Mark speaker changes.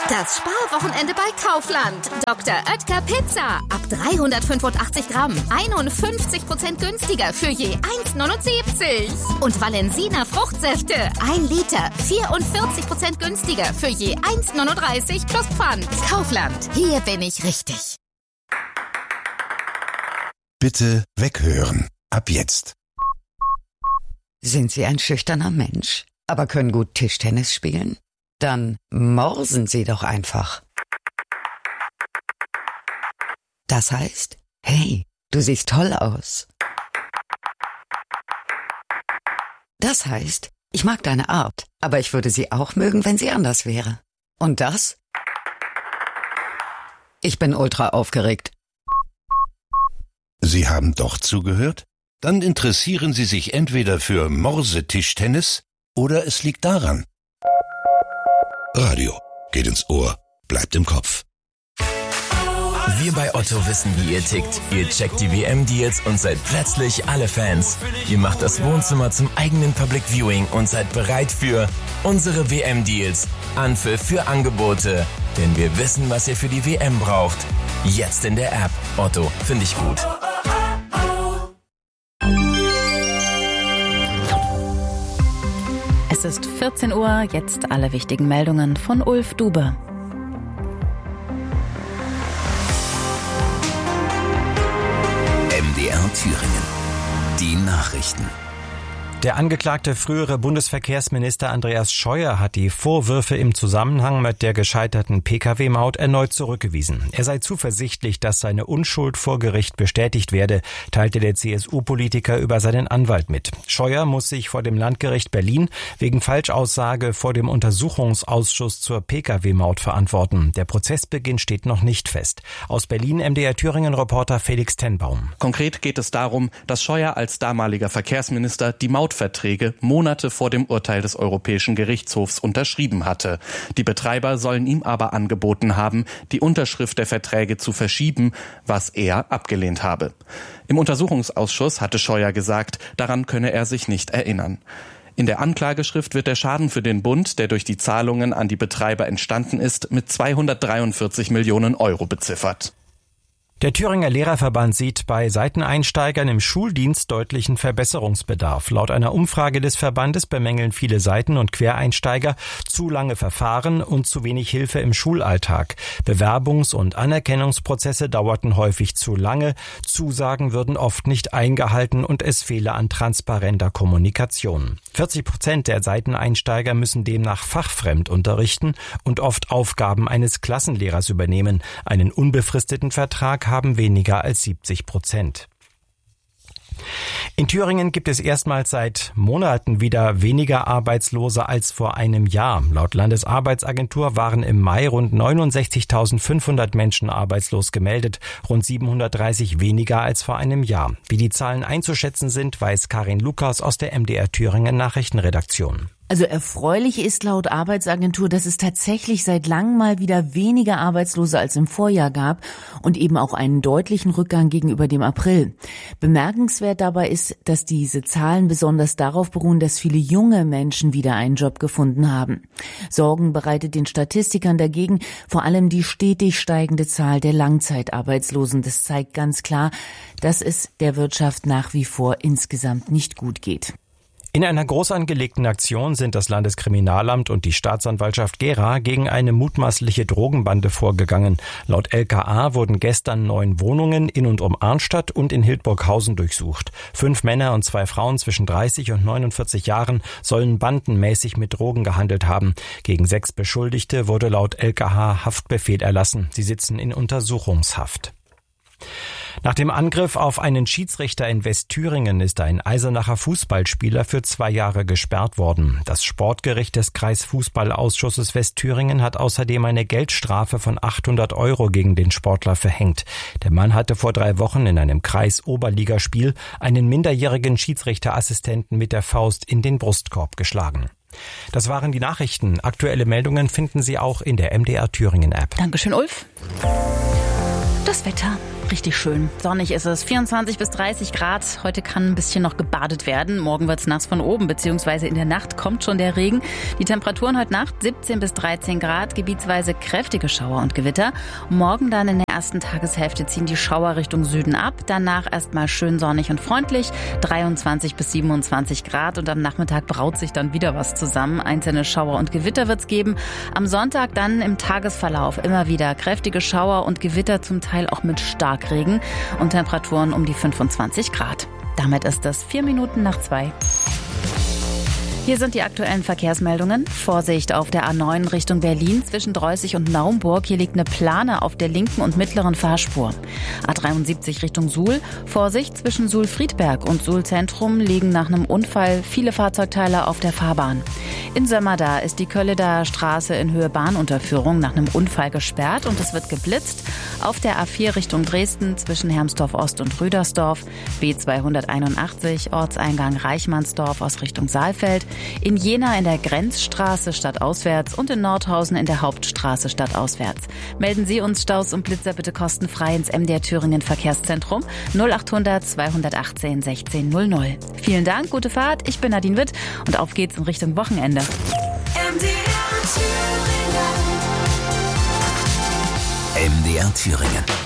Speaker 1: Das Sparwochenende bei Kaufland. Dr. Oetker Pizza. Ab 385 Gramm. 51% günstiger für je 1,79. Und Valensina Fruchtsäfte. 1 Liter. 44% günstiger für je 1,39 plus Pfand. Kaufland. Hier bin ich richtig.
Speaker 2: Bitte weghören. Ab jetzt.
Speaker 3: Sind Sie ein schüchterner Mensch, aber können gut Tischtennis spielen? Dann morsen Sie doch einfach. Das heißt, hey, du siehst toll aus. Das heißt, ich mag deine Art, aber ich würde sie auch mögen, wenn sie anders wäre. Und das? Ich bin ultra aufgeregt.
Speaker 2: Sie haben doch zugehört? Dann interessieren Sie sich entweder für Morsetischtennis oder es liegt daran. Radio geht ins Ohr, bleibt im Kopf.
Speaker 4: Wir bei Otto wissen, wie ihr tickt. Ihr checkt die WM-Deals und seid plötzlich alle Fans. Ihr macht das Wohnzimmer zum eigenen Public Viewing und seid bereit für unsere WM-Deals. Anpfiff für Angebote. Denn wir wissen, was ihr für die WM braucht. Jetzt in der App. Otto, finde ich gut.
Speaker 5: Es ist 14 Uhr, jetzt alle wichtigen Meldungen von Ulf Dube.
Speaker 4: MDR Thüringen. Die Nachrichten.
Speaker 6: Der angeklagte frühere Bundesverkehrsminister Andreas Scheuer hat die Vorwürfe im Zusammenhang mit der gescheiterten Pkw-Maut erneut zurückgewiesen. Er sei zuversichtlich, dass seine Unschuld vor Gericht bestätigt werde, teilte der CSU-Politiker über seinen Anwalt mit. Scheuer muss sich vor dem Landgericht Berlin wegen Falschaussage vor dem Untersuchungsausschuss zur Pkw-Maut verantworten. Der Prozessbeginn steht noch nicht fest. Aus Berlin MDR Thüringen-Reporter Felix Tenbaum.
Speaker 7: Konkret geht es darum, dass Scheuer als damaliger Verkehrsminister die Mautverträge Monate vor dem Urteil des Europäischen Gerichtshofs unterschrieben hatte. Die Betreiber sollen ihm aber angeboten haben, die Unterschrift der Verträge zu verschieben, was er abgelehnt habe. Im Untersuchungsausschuss hatte Scheuer gesagt, daran könne er sich nicht erinnern. In der Anklageschrift wird der Schaden für den Bund, der durch die Zahlungen an die Betreiber entstanden ist, mit 243 Millionen Euro beziffert.
Speaker 6: Der Thüringer Lehrerverband sieht bei Seiteneinsteigern im Schuldienst deutlichen Verbesserungsbedarf. Laut einer Umfrage des Verbandes bemängeln viele Seiten- und Quereinsteiger zu lange Verfahren und zu wenig Hilfe im Schulalltag. Bewerbungs- und Anerkennungsprozesse dauerten häufig zu lange, Zusagen würden oft nicht eingehalten und es fehle an transparenter Kommunikation. 40% der Seiteneinsteiger müssen demnach fachfremd unterrichten und oft Aufgaben eines Klassenlehrers übernehmen. Einen unbefristeten Vertrag haben weniger als 70%. In Thüringen gibt es erstmals seit Monaten wieder weniger Arbeitslose als vor einem Jahr. Laut Landesarbeitsagentur waren im Mai rund 69.500 Menschen arbeitslos gemeldet, rund 730 weniger als vor einem Jahr. Wie die Zahlen einzuschätzen sind, weiß Karin Lukas aus der MDR Thüringen Nachrichtenredaktion.
Speaker 8: Also erfreulich ist laut Arbeitsagentur, dass es tatsächlich seit langem mal wieder weniger Arbeitslose als im Vorjahr gab und eben auch einen deutlichen Rückgang gegenüber dem April. Bemerkenswert dabei ist, dass diese Zahlen besonders darauf beruhen, dass viele junge Menschen wieder einen Job gefunden haben. Sorgen bereitet den Statistikern dagegen vor allem die stetig steigende Zahl der Langzeitarbeitslosen. Das zeigt ganz klar, dass es der Wirtschaft nach wie vor insgesamt nicht gut geht.
Speaker 6: In einer groß angelegten Aktion sind das Landeskriminalamt und die Staatsanwaltschaft Gera gegen eine mutmaßliche Drogenbande vorgegangen. Laut LKA wurden gestern 9 Wohnungen in und um Arnstadt und in Hildburghausen durchsucht. 5 Männer und 2 Frauen zwischen 30 und 49 Jahren sollen bandenmäßig mit Drogen gehandelt haben. Gegen 6 Beschuldigte wurde laut LKA Haftbefehl erlassen. Sie sitzen in Untersuchungshaft. Nach dem Angriff auf einen Schiedsrichter in Westthüringen ist ein Eisenacher Fußballspieler für 2 Jahre gesperrt worden. Das Sportgericht des Kreisfußballausschusses Westthüringen hat außerdem eine Geldstrafe von 800 € gegen den Sportler verhängt. Der Mann hatte vor 3 Wochen in einem Kreisoberligaspiel einen minderjährigen Schiedsrichterassistenten mit der Faust in den Brustkorb geschlagen. Das waren die Nachrichten. Aktuelle Meldungen finden Sie auch in der MDR Thüringen App.
Speaker 5: Dankeschön, Ulf. Das Wetter. Richtig schön. Sonnig ist es. 24 bis 30 Grad. Heute kann ein bisschen noch gebadet werden. Morgen wird's nass von oben, beziehungsweise in der Nacht kommt schon der Regen. Die Temperaturen heute Nacht 17 bis 13 Grad, gebietsweise kräftige Schauer und Gewitter. Morgen dann in der ersten Tageshälfte ziehen die Schauer Richtung Süden ab. Danach erstmal schön sonnig und freundlich. 23 bis 27 Grad und am Nachmittag braut sich dann wieder was zusammen. Einzelne Schauer und Gewitter wird's geben. Am Sonntag dann im Tagesverlauf immer wieder kräftige Schauer und Gewitter, zum Teil auch mit Starkregen und Temperaturen um die 25 Grad. Damit ist es 4 Minuten nach 2. Hier sind die aktuellen Verkehrsmeldungen. Vorsicht auf der A9 Richtung Berlin zwischen Dreußig und Naumburg. Hier liegt eine Plane auf der linken und mittleren Fahrspur. A73 Richtung Suhl. Vorsicht, zwischen Suhl-Friedberg und Suhl-Zentrum liegen nach einem Unfall viele Fahrzeugteile auf der Fahrbahn. In Sömmerda ist die Kölledaer Straße in Höhe Bahnunterführung nach einem Unfall gesperrt und es wird geblitzt. Auf der A4 Richtung Dresden zwischen Hermsdorf-Ost und Rüdersdorf. B281 Ortseingang Reichmannsdorf aus Richtung Saalfeld. In Jena in der Grenzstraße stadtauswärts und in Nordhausen in der Hauptstraße stadtauswärts. Melden Sie uns Staus und Blitzer bitte kostenfrei ins MDR Thüringen Verkehrszentrum 0800 218 1600. Vielen Dank, gute Fahrt. Ich bin Nadine Witt und auf geht's in Richtung Wochenende.
Speaker 9: MDR Thüringen.